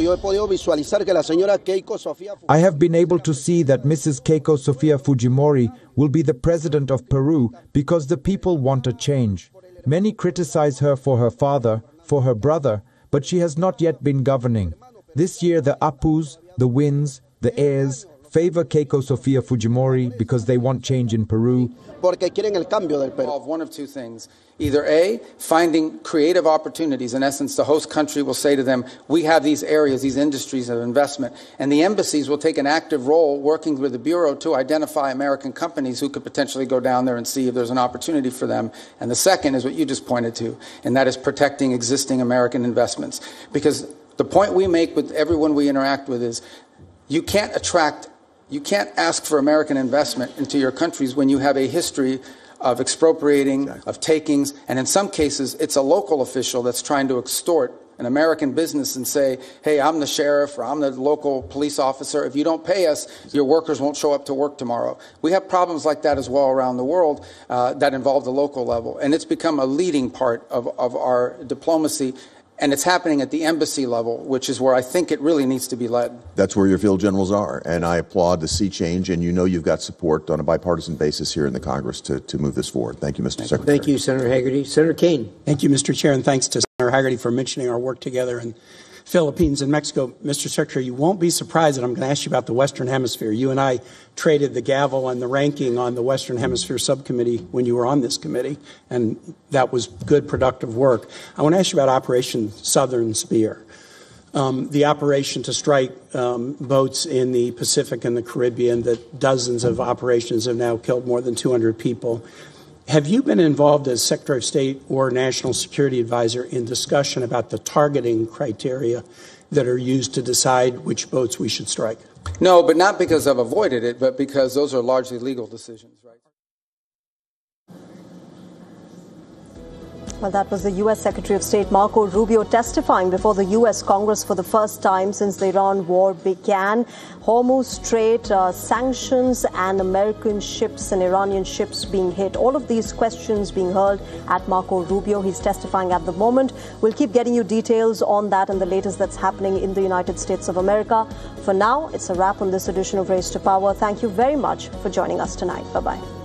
I have been able to see that Mrs. Keiko Sofia Fujimori will be the president of Peru because the people want a change. Many criticize her for her father, for her brother, but she has not yet been governing. This year the Apus, the Wins, the heirs favor Keiko Sofia Fujimori because they want change in Peru. One of two things. Either A, finding creative opportunities. In essence, the host country will say to them, we have these areas, these industries of investment. And the embassies will take an active role working with the Bureau to identify American companies who could potentially go down there and see if there's an opportunity for them. And the second is what you just pointed to, and that is protecting existing American investments. Because the point we make with everyone we interact with is you can't ask for American investment into your countries when you have a history of expropriating, of takings, and in some cases it's a local official that's trying to extort an American business and say, hey, I'm the sheriff or I'm the local police officer. If you don't pay us, your workers won't show up to work tomorrow. We have problems like that as well around the world that involve the local level, and it's become a leading part of our diplomacy. And it's happening at the embassy level, which is where I think it really needs to be led. That's where your field generals are. And I applaud the sea change. And you know you've got support on a bipartisan basis here in the Congress to move this forward. Thank you, Mr. Secretary. Thank you, Senator Hagerty. Senator Kaine. Thank you, Mr. Chair. And thanks to Senator Hagerty for mentioning our work together in Philippines and Mexico. Mr. Secretary, you won't be surprised that I'm going to ask you about the Western Hemisphere. You and I traded the gavel and the ranking on the Western Hemisphere subcommittee when you were on this committee, and that was good, productive work. I want to ask you about Operation Southern Spear, the operation to strike boats in the Pacific and the Caribbean, that dozens of operations have now killed more than 200 people. Have you been involved as Secretary of State or National Security Advisor in discussion about the targeting criteria that are used to decide which boats we should strike? No, but not because I've avoided it, but because those are largely legal decisions, right? Well, that was the U.S. Secretary of State Marco Rubio testifying before the U.S. Congress for the first time since the Iran war began. Hormuz Strait, sanctions and American ships and Iranian ships being hit. All of these questions being hurled at Marco Rubio. He's testifying at the moment. We'll keep getting you details on that and the latest that's happening in the United States of America. For now, it's a wrap on this edition of Race to Power. Thank you very much for joining us tonight. Bye-bye.